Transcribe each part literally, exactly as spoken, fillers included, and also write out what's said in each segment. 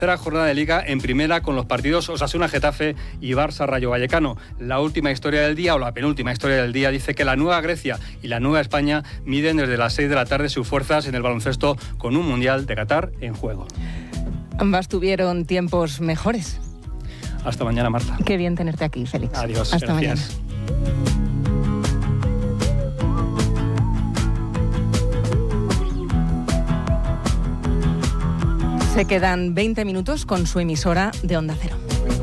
Tercera jornada de Liga en primera con los partidos Osasuna-Getafe y Barça-Rayo Vallecano. La última historia del día, o la penúltima historia del día, dice que la nueva Grecia y la nueva España miden desde las seis de la tarde sus fuerzas en el baloncesto con un Mundial de Qatar en juego. Ambas tuvieron tiempos mejores. Hasta mañana, Marta. Qué bien tenerte aquí, Félix. Adiós. Hasta gracias. mañana. Se quedan veinte minutos con su emisora de Onda Cero.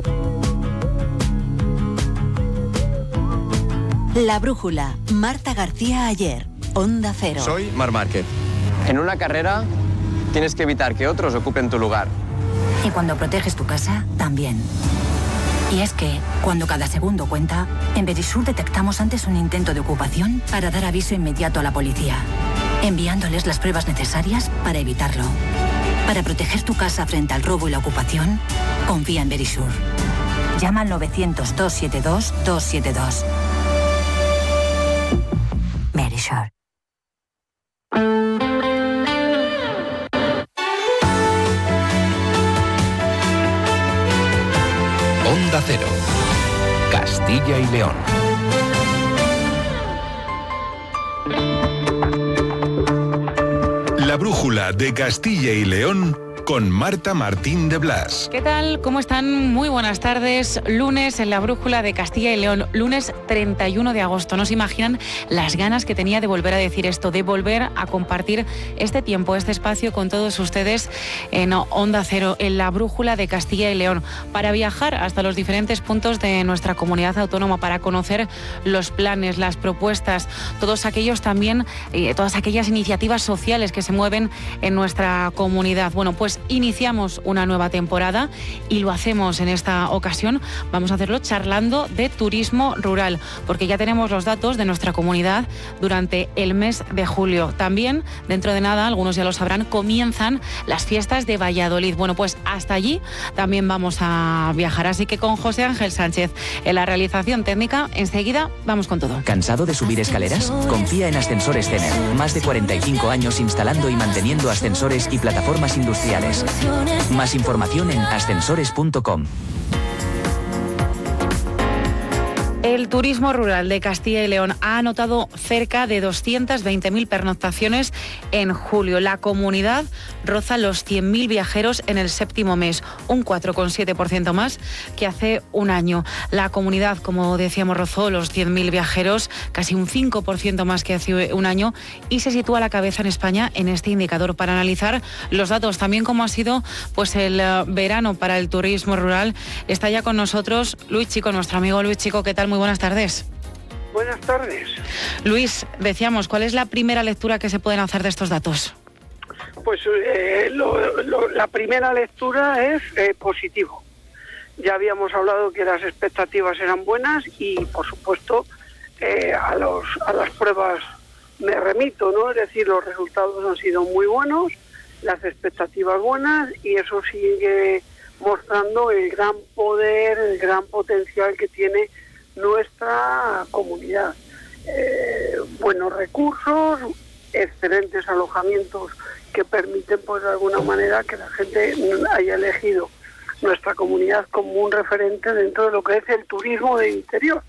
La Brújula, Marta García Ayer, Onda Cero. Soy Marc Márquez. En una carrera tienes que evitar que otros ocupen tu lugar. Y cuando proteges tu casa, también. Y es que, cuando cada segundo cuenta, en Verisur detectamos antes un intento de ocupación para dar aviso inmediato a la policía, enviándoles las pruebas necesarias para evitarlo. Para proteger tu casa frente al robo y la ocupación, confía en Verisur. Llama al novecientos, dos siete dos, dos siete dos. Verisur. Onda Cero, Castilla y León. La Brújula de Castilla y León con Marta Martín de Blas. ¿Qué tal? ¿Cómo están? Muy buenas tardes. Lunes en La Brújula de Castilla y León. Lunes treinta y uno de agosto. No se imaginan las ganas que tenía de volver a decir esto, de volver a compartir este tiempo, este espacio con todos ustedes en Onda Cero, en La Brújula de Castilla y León, para viajar hasta los diferentes puntos de nuestra comunidad autónoma, para conocer los planes, las propuestas, todos aquellos también, eh, todas aquellas iniciativas sociales que se mueven en nuestra comunidad. Bueno, pues iniciamos una nueva temporada y lo hacemos en esta ocasión. Vamos a hacerlo charlando de turismo rural, porque ya tenemos los datos de nuestra comunidad durante el mes de julio. También, dentro de nada, algunos ya lo sabrán, comienzan las fiestas de Valladolid. Bueno, pues hasta allí también vamos a viajar. Así que con José Ángel Sánchez en la realización técnica, enseguida vamos con todo. ¿Cansado de subir escaleras? Confía en Ascensores Cener. Más de cuarenta y cinco años instalando y manteniendo ascensores y plataformas industriales. Más información en ascensores punto com. El turismo rural de Castilla y León ha anotado cerca de doscientas veinte mil pernoctaciones en julio. La comunidad roza los cien mil viajeros en el séptimo mes, un cuatro coma siete por ciento más que hace un año. La comunidad, como decíamos, rozó los cien mil viajeros, casi un cinco por ciento más que hace un año, y se sitúa a la cabeza en España en este indicador. Para analizar los datos, también cómo ha sido pues el uh, verano para el turismo rural, está ya con nosotros Luis Chico, nuestro amigo Luis Chico. ¿Qué tal? Muy buenas tardes. Buenas tardes. Luis, decíamos, ¿cuál es la primera lectura que se pueden hacer de estos datos? Pues eh, lo, lo, la primera lectura es eh, positivo. Ya habíamos hablado que las expectativas eran buenas y, por supuesto, eh, a, los, a las pruebas me remito, ¿no? Es decir, los resultados han sido muy buenos, las expectativas buenas, y eso sigue mostrando el gran poder, el gran potencial que tiene nuestra comunidad. Eh, buenos recursos, excelentes alojamientos que permiten, pues de alguna manera, que la gente haya elegido nuestra comunidad como un referente dentro de lo que es el turismo de interior.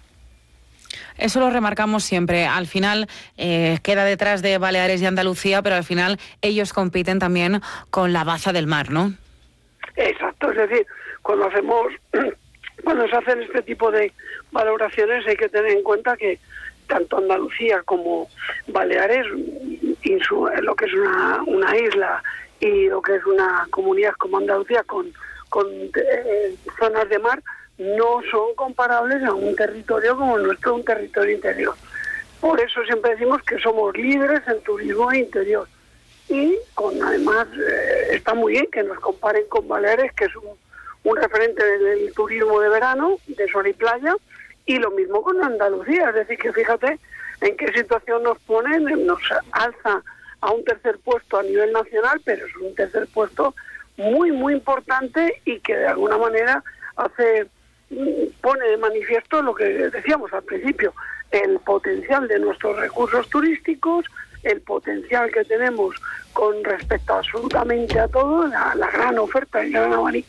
Eso lo remarcamos siempre. Al final eh, queda detrás de Baleares y Andalucía, pero al final ellos compiten también con la baza del mar, ¿no? Exacto, es decir, cuando hacemos cuando se hacen este tipo de valoraciones hay que tener en cuenta que tanto Andalucía como Baleares, insu, lo que es una, una isla, y lo que es una comunidad como Andalucía con, con eh, zonas de mar, no son comparables a un territorio como el nuestro, un territorio interior. Por eso siempre decimos que somos líderes en turismo interior. Y con además eh, está muy bien que nos comparen con Baleares, que es un, un referente del turismo de verano, de sol y playa, y lo mismo con Andalucía. Es decir, que fíjate en qué situación nos ponen, nos alza a un tercer puesto a nivel nacional, pero es un tercer puesto muy, muy importante y que de alguna manera hace pone de manifiesto lo que decíamos al principio, el potencial de nuestros recursos turísticos, el potencial que tenemos con respecto absolutamente a todo, la, la gran oferta, el gran abanico